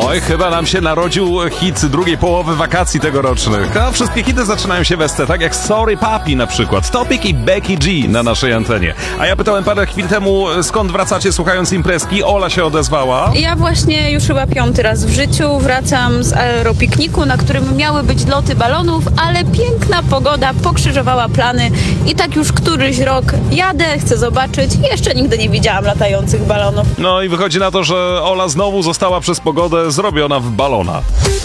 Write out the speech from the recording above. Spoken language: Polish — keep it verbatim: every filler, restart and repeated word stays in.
Oj, chyba nam się narodził hit drugiej połowy wakacji tegorocznych. A wszystkie hity zaczynają się w S C, tak jak Sorry Papi na przykład. Topic i Becky G na naszej antenie. A ja pytałem parę chwil temu, skąd wracacie słuchając imprezki. Ola się odezwała. Ja właśnie już chyba piąty raz w życiu wracam z aeropikniku, na którym miały być loty balonów, ale piękna pogoda pokrzyżowała plany i tak już któryś rok jadę, chcę zobaczyć i jeszcze nigdy nie widziałam latających balonów. No i wychodzi na to, że Ola znowu została przez pogodę zrobiona w balona.